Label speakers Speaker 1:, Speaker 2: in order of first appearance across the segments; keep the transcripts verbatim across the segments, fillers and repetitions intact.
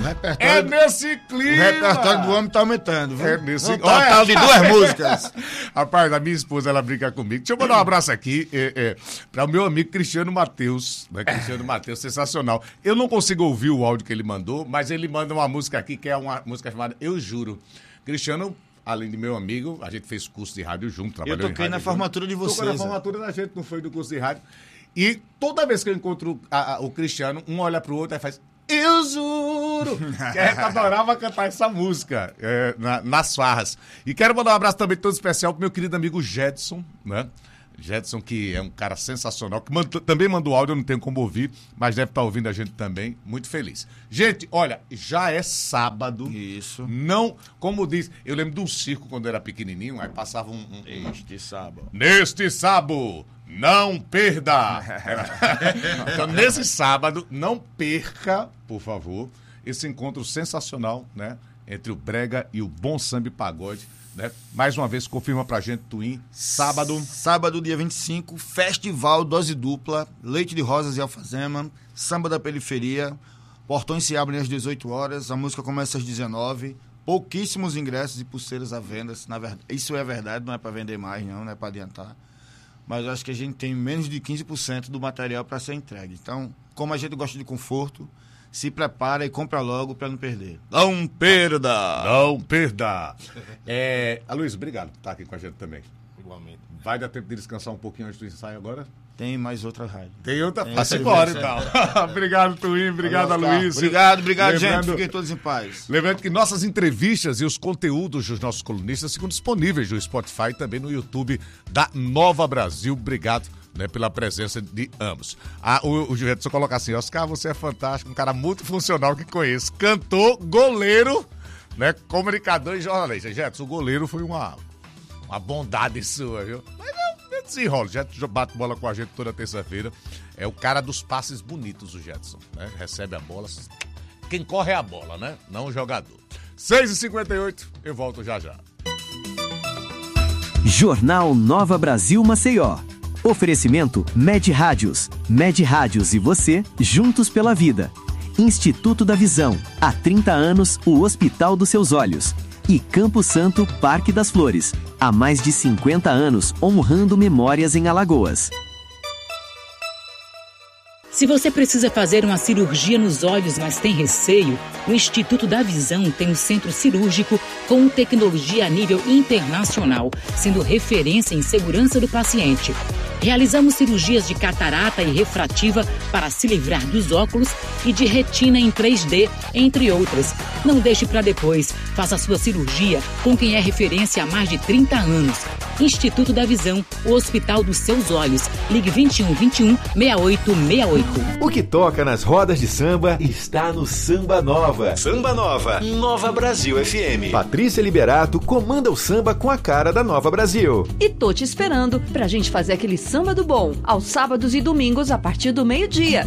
Speaker 1: É nesse clima.
Speaker 2: O repertório do homem tá aumentando, viu?
Speaker 1: É nesse
Speaker 2: Um total de duas músicas.
Speaker 1: Rapaz, a minha esposa, ela brinca comigo. Deixa eu mandar um abraço aqui é, é, para o meu amigo Cristiano Matheus. Né? Cristiano Matheus, sensacional. Eu não consigo ouvir o áudio que ele mandou, mas ele manda uma música aqui, que é uma música chamada Eu Juro. Cristiano, além de meu amigo, a gente fez curso de rádio junto, trabalhou
Speaker 2: Eu toquei
Speaker 1: em
Speaker 2: na
Speaker 1: rádio
Speaker 2: formatura
Speaker 1: junto.
Speaker 2: de vocês.
Speaker 1: Tocou na formatura da gente, não foi do curso de rádio. E toda vez que eu encontro a, a, o Cristiano, um olha pro outro e faz... Eu juro! Que a gente adorava cantar essa música é, na, nas farras. E quero mandar um abraço também todo especial pro meu querido amigo Jedson, né? Jedson, que é um cara sensacional, que manda, também mandou áudio, eu não tenho como ouvir, mas deve estar ouvindo a gente também. Muito feliz. Gente, olha, já é sábado.
Speaker 2: Isso.
Speaker 1: Não, como diz, eu lembro de um circo quando eu era pequenininho, aí passava um... um, um
Speaker 2: Este sábado.
Speaker 1: Neste sábado, não perda! Então, nesse sábado, não perca, por favor, esse encontro sensacional, né? Entre o brega e o bom samba e pagode, né? Mais uma vez, confirma pra gente, Twin, sábado...
Speaker 2: Sábado, dia vinte e cinco, Festival Dose Dupla, Leite de Rosas e Alfazema, Samba da Periferia, portões se abrem às dezoito horas, a música começa às dezenove, pouquíssimos ingressos e pulseiras à venda, na verdade, isso é verdade, não é pra vender mais, não, não é pra adiantar. Mas eu acho que a gente tem menos de quinze por cento do material para ser entregue. Então, como a gente gosta de conforto, se prepara e compra logo para não perder. Não perda!
Speaker 1: Não perda! É, Aloysio, obrigado por estar aqui com a gente também.
Speaker 2: Igualmente.
Speaker 1: Vai dar tempo de descansar um pouquinho antes do ensaio agora?
Speaker 2: Tem mais outra rádio.
Speaker 1: Tem outra?
Speaker 2: Tem
Speaker 1: Passa
Speaker 2: outra
Speaker 1: embora,
Speaker 2: vez,
Speaker 1: então. Obrigado, Twin. Obrigado, Aloysio.
Speaker 2: Obrigado, obrigado,
Speaker 1: Lembrando...
Speaker 2: gente. Fiquem todos em paz.
Speaker 1: Lembrando que nossas entrevistas e os conteúdos dos nossos colunistas ficam disponíveis no Spotify e também no YouTube da Nova Brasil. Obrigado, né, pela presença de ambos. Ah, o, o Jedson coloca assim, Oscar, você é fantástico, um cara muito funcional que conheço. Cantor, goleiro, né, comunicador e jornalista. Jedson, o goleiro foi uma, uma bondade sua, viu? Mas não, não desenrola. O Jedson bate bola com a gente toda terça-feira. É o cara dos passes bonitos, o Jedson, né? Recebe a bola. Quem corre é a bola, né? Não o jogador. seis e cinquenta e oito, eu volto já já.
Speaker 3: Jornal Nova Brasil Maceió. Oferecimento Med Rádios. Med Rádios e você, juntos pela vida. Instituto da Visão. Há trinta anos, o Hospital dos Seus Olhos. E Campo Santo, Parque das Flores. Há mais de cinquenta anos, honrando memórias em Alagoas.
Speaker 4: Se você precisa fazer uma cirurgia nos olhos, mas tem receio, o Instituto da Visão tem um centro cirúrgico com tecnologia a nível internacional, sendo referência em segurança do paciente. Realizamos cirurgias de catarata e refrativa para se livrar dos óculos e de retina em três D, entre outras. Não deixe para depois. Faça sua cirurgia com quem é referência há mais de trinta anos. Instituto da Visão, o Hospital dos Seus Olhos. Ligue vinte e um, vinte e um, sessenta e oito sessenta e oito.
Speaker 5: O que toca nas rodas de samba está no Samba Nova. Samba Nova, Nova Brasil F M. Patrícia Liberato comanda o samba com a cara da Nova Brasil.
Speaker 6: E tô te esperando pra gente fazer aquele samba do bom, aos sábados e domingos a partir do meio-dia.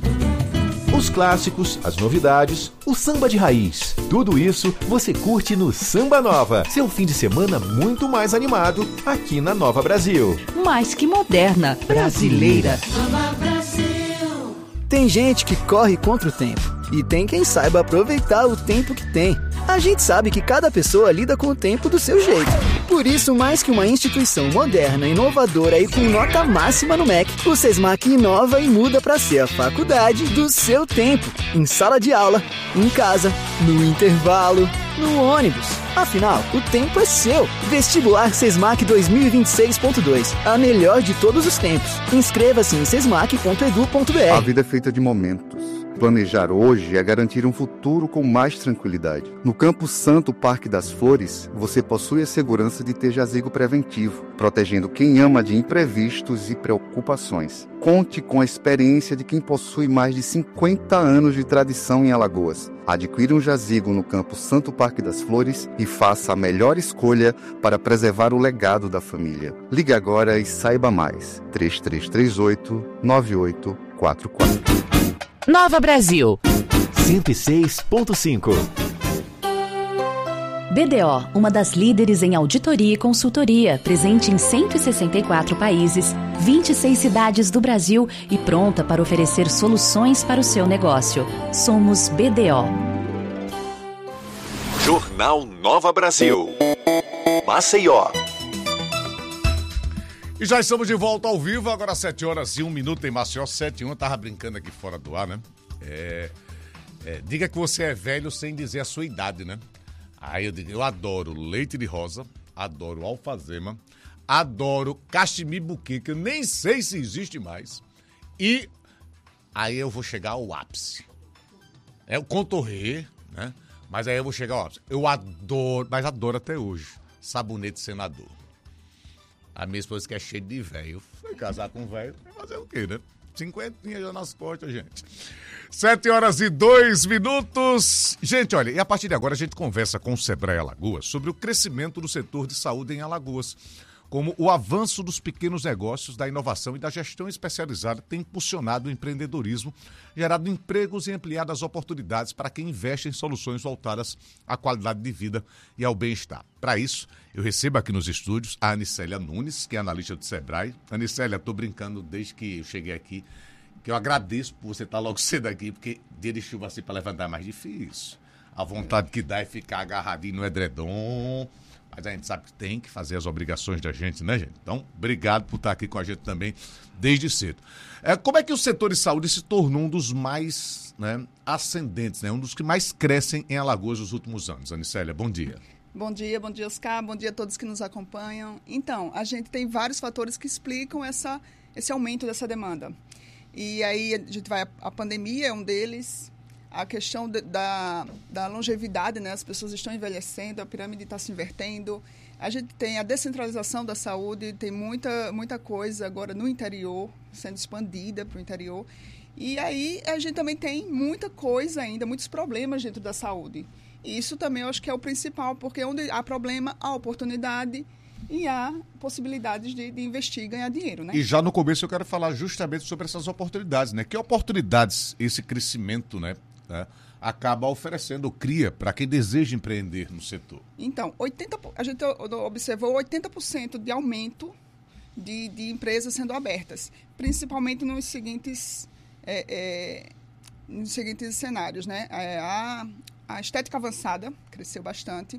Speaker 5: Os clássicos, as novidades, o samba de raiz. Tudo isso você curte no Samba Nova. Seu fim de semana muito mais animado aqui na Nova Brasil.
Speaker 6: Mais que moderna, brasileira.
Speaker 7: Nova Brasil.
Speaker 8: Tem gente que corre contra o tempo e tem quem saiba aproveitar o tempo que tem. A gente sabe que cada pessoa lida com o tempo do seu jeito. Por isso, mais que uma instituição moderna, inovadora e com nota máxima no M E C, o SESMAC inova e muda para ser a faculdade do seu tempo. Em sala de aula, em casa, no intervalo, no ônibus. Afinal, o tempo é seu. Vestibular SESMAC dois mil e vinte e seis ponto dois. A melhor de todos os tempos. Inscreva-se em sesmac ponto edu ponto br.
Speaker 9: A vida é feita de momentos. Planejar hoje é garantir um futuro com mais tranquilidade. No Campo Santo Parque das Flores, você possui a segurança de ter jazigo preventivo, protegendo quem ama de imprevistos e preocupações. Conte com a experiência de quem possui mais de cinquenta anos de tradição em Alagoas. Adquira um jazigo no Campo Santo Parque das Flores e faça a melhor escolha para preservar o legado da família. Ligue agora e saiba mais. três três três oito, nove oito quatro quatro.
Speaker 10: Nova Brasil
Speaker 5: cento e seis ponto cinco.
Speaker 11: B D O, uma das líderes em auditoria e consultoria, presente em cento e sessenta e quatro países, vinte e seis cidades do Brasil e pronta para oferecer soluções para o seu negócio. Somos B D O.
Speaker 5: Jornal Nova Brasil. Maceió.
Speaker 1: E já estamos de volta ao vivo, agora sete horas e um minuto em Maceió, sete e um. Eu tava brincando aqui fora do ar, né? É, é, diga que você é velho sem dizer a sua idade, né? Aí eu digo, eu adoro leite de rosa, adoro alfazema, adoro cachemir buquê, que eu nem sei se existe mais. E aí eu vou chegar ao ápice. É o contorré, né? Mas aí eu vou chegar ao ápice. Eu adoro, mas adoro até hoje, sabonete senador. A minha esposa que é cheia de velho. Foi casar com velho, vai fazer o quê, né? Cinquentinha já nas costas, gente. Sete horas e dois minutos. Gente, olha, e a partir de agora a gente conversa com o Sebrae Alagoas sobre o crescimento do setor de saúde em Alagoas. Como o avanço dos pequenos negócios, da inovação e da gestão especializada tem impulsionado o empreendedorismo, gerado empregos e ampliado as oportunidades para quem investe em soluções voltadas à qualidade de vida e ao bem-estar. Para isso, eu recebo aqui nos estúdios a Anicélia Nunes, que é analista do Sebrae. Anicélia, estou brincando desde que eu cheguei aqui, que eu agradeço por você estar logo cedo aqui, porque dia de chuva assim para levantar é mais difícil. A vontade que dá é ficar agarradinho no edredom. Mas a gente sabe que tem que fazer as obrigações da gente, né, gente? Então, obrigado por estar aqui com a gente também desde cedo. É, como é que o setor de saúde se tornou um dos mais, né, ascendentes, né, um dos que mais crescem em Alagoas nos últimos anos? Anicélia, bom dia.
Speaker 12: Bom dia, bom dia, Oscar. Bom dia a todos que nos acompanham. Então, a gente tem vários fatores que explicam essa, esse aumento dessa demanda. E aí, a gente vai... A pandemia é um deles... A questão de, da, da longevidade, né? As pessoas estão envelhecendo, a pirâmide está se invertendo. A gente tem a descentralização da saúde, tem muita, muita coisa agora no interior, sendo expandida para o interior. E aí a gente também tem muita coisa ainda, muitos problemas dentro da saúde. E isso também eu acho que é o principal, porque onde há problema, há oportunidade e há possibilidades de, de investir e ganhar dinheiro, né?
Speaker 1: E já no começo eu quero falar justamente sobre essas oportunidades, né? Que oportunidades esse crescimento, né? Né, acaba oferecendo, cria para quem deseja empreender no setor?
Speaker 12: Então, oitenta por cento, a gente observou oitenta por cento de aumento de, de empresas sendo abertas, principalmente nos seguintes, é, é, nos seguintes cenários, né? A, a estética avançada cresceu bastante,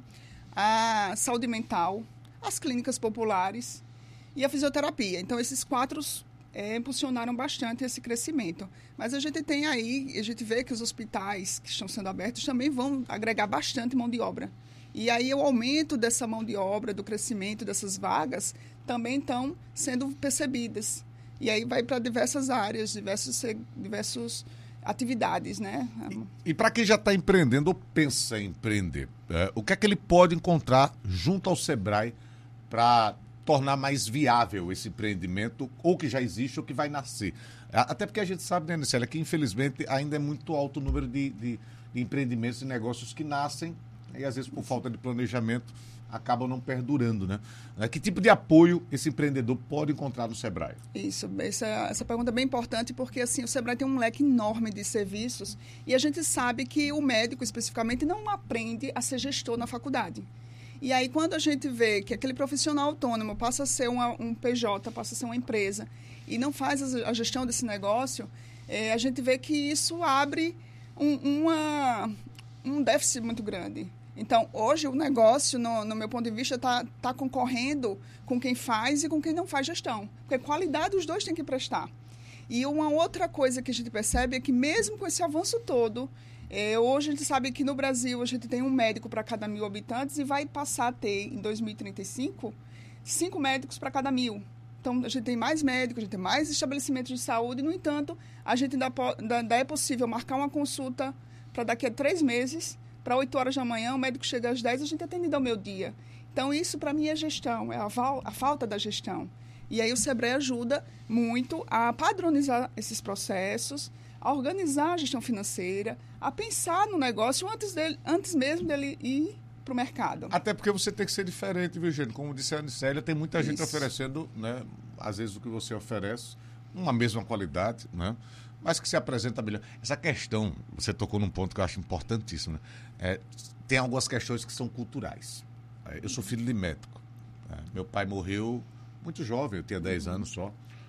Speaker 12: a saúde mental, as clínicas populares e a fisioterapia. Então, esses quatro É, impulsionaram bastante esse crescimento. Mas a gente tem aí, a gente vê que os hospitais que estão sendo abertos também vão agregar bastante mão de obra. E aí o aumento dessa mão de obra, do crescimento dessas vagas, também estão sendo percebidas. E aí vai para diversas áreas, diversos, diversos atividades, né?
Speaker 1: E, e para quem já está empreendendo ou pensa em empreender, é, o que é que ele pode encontrar junto ao Sebrae para tornar mais viável esse empreendimento, ou que já existe, ou que vai nascer? Até porque a gente sabe, né, Anicélia, que infelizmente ainda é muito alto o número de, de, de empreendimentos e negócios que nascem, e às vezes por falta de planejamento acabam não perdurando, né? Que tipo de apoio esse empreendedor pode encontrar no Sebrae?
Speaker 12: Isso, essa, essa pergunta é bem importante, porque assim, o Sebrae tem um leque enorme de serviços, e a gente sabe que o médico, especificamente, não aprende a ser gestor na faculdade. E aí, quando a gente vê que aquele profissional autônomo passa a ser uma, um P J, passa a ser uma empresa, e não faz a gestão desse negócio, é, a gente vê que isso abre um, uma, um déficit muito grande. Então, hoje, o negócio, no, no meu ponto de vista, está tá concorrendo com quem faz e com quem não faz gestão. Porque qualidade os dois têm que prestar. E uma outra coisa que a gente percebe é que, mesmo com esse avanço todo, É, hoje a gente sabe que no Brasil a gente tem um médico para cada mil habitantes e vai passar a ter, em dois mil e trinta e cinco, cinco médicos para cada mil. Então, a gente tem mais médicos, a gente tem mais estabelecimentos de saúde. No entanto, a gente ainda, ainda, ainda é possível marcar uma consulta para daqui a três meses, para oito horas da manhã, o médico chega às dez, a gente atende ao meio-dia. Então, isso para mim é gestão, é a, val, a falta da gestão. E aí o Sebrae ajuda muito a padronizar esses processos, a organizar a gestão financeira, a pensar no negócio antes, dele, antes mesmo dele ir para o mercado.
Speaker 1: Até porque você tem que ser diferente, viu, gente? Como disse a Anicélia, tem muita
Speaker 12: Isso.
Speaker 1: gente oferecendo, né, às vezes o que você oferece, uma mesma qualidade, né, mas que se apresenta melhor. Essa questão, você tocou num ponto que eu acho importantíssimo, né? É, tem algumas questões que são culturais. Eu sou filho de médico. Né? Meu pai morreu muito jovem, eu tinha dez anos só.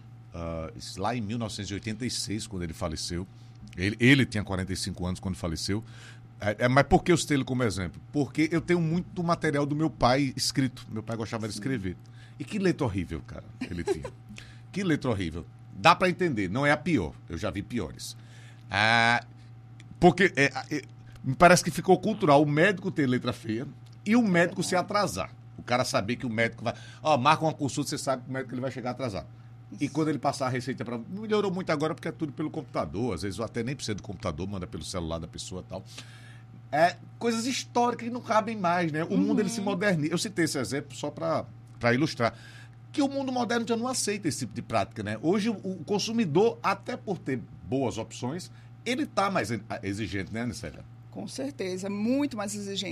Speaker 1: Uh, lá em mil novecentos e oitenta e seis, quando ele faleceu. Ele, ele tinha quarenta e cinco anos quando faleceu. É, é, mas por que eu citei ele como exemplo? Porque eu tenho muito material do meu pai escrito. Meu pai gostava de escrever. E que letra horrível, cara, ele tinha. Que letra horrível. Dá para entender, não é a pior. Eu já vi piores. Ah, porque é, é, me parece que ficou cultural o médico ter letra feia e o médico se atrasar. O cara saber que o médico vai... Ó, marca uma consulta, você sabe que o médico ele vai chegar atrasado. E quando ele passar a receita para... Melhorou muito agora porque é tudo pelo computador. Às vezes eu até nem preciso do computador, manda pelo celular da pessoa e tal. É, coisas históricas que não cabem mais, né? O uhum. mundo ele se moderniza. Eu citei esse exemplo só para ilustrar. Que o mundo moderno já não aceita esse tipo de prática, né? Hoje o consumidor, até por ter boas opções, ele está mais exigente, né, Anicélia?
Speaker 12: Com certeza, muito mais exigente.